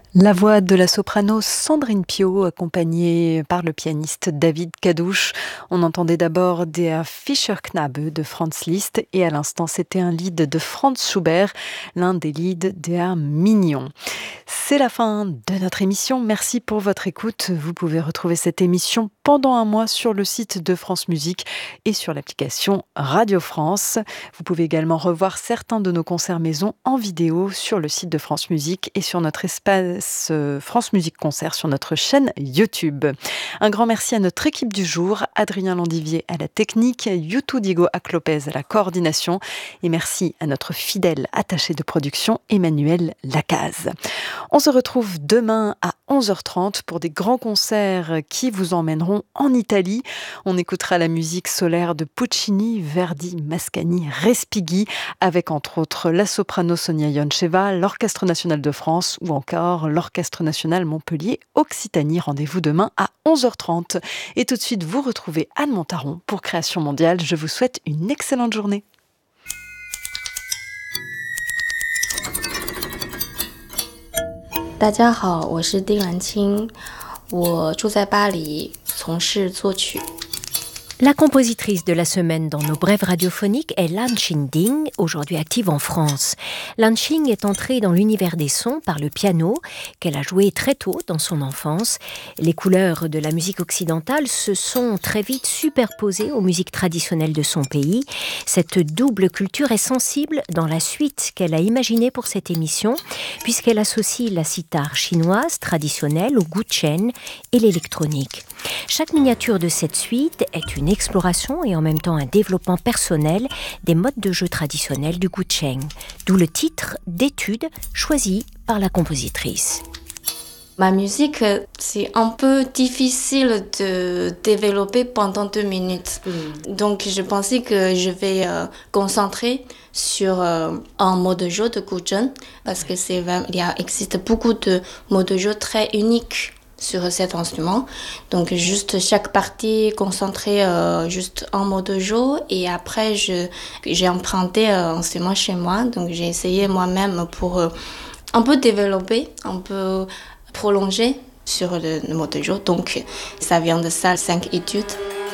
La voix de la soprano Sandrine Piau, accompagnée par le pianiste David Kadouche. On entendait d'abord Der Fischerknabe de Franz Liszt et à l'instant c'était un lied de Franz Schubert, l'un des leads Der Mignon. C'est la fin de notre émission. Merci pour votre écoute. Vous pouvez retrouver cette émission pendant un mois sur le site de France Musique et sur l'application Radio France. Vous pouvez également revoir certains de nos concerts maison en vidéo sur le site de France Musique et sur notre espace France Musique Concert sur notre chaîne YouTube. Un grand merci à notre équipe du jour, Adrien Landivier à la technique, Youtou Diego Aclopez à la coordination et merci à notre fidèle attaché de production Emmanuel Lacaze. On se retrouve demain à 11h30 pour des grands concerts qui vous emmèneront en Italie. On écoutera la musique solaire de Puccini, Verdi, Mascagni, Respighi, avec entre autres la soprano Sonia Yoncheva, l'Orchestre national de France ou encore l'Orchestre national Montpellier Occitanie. Rendez-vous demain à 11h30. Et tout de suite, vous retrouvez Anne Montaron pour Création mondiale. Je vous souhaite une excellente journée. 大家好，我是丁兰青，我住在巴黎，从事作曲。 La compositrice de la semaine dans nos brèves radiophoniques est Lan Qingding, aujourd'hui active en France. Lan Qing est entrée dans l'univers des sons par le piano, qu'elle a joué très tôt dans son enfance. Les couleurs de la musique occidentale se sont très vite superposées aux musiques traditionnelles de son pays. Cette double culture est sensible dans la suite qu'elle a imaginée pour cette émission, puisqu'elle associe la sitar chinoise traditionnelle au guchen et l'électronique. Chaque miniature de cette suite est une exploration et en même temps un développement personnel des modes de jeu traditionnels du guchen, d'où le titre d'étude choisi par la compositrice. Ma musique, c'est un peu difficile de développer pendant 2 minutes. Donc, je pensais que je vais concentrer sur un mode de jeu de guchen, parce que existe beaucoup de modes de jeu très uniques sur cet instrument. Donc juste chaque partie concentrée juste en mode de jeu et après j'ai emprunté un instrument chez moi, donc j'ai essayé moi-même pour un peu développer, un peu prolonger sur le mode de jeu. Donc ça vient de ça, 5 études.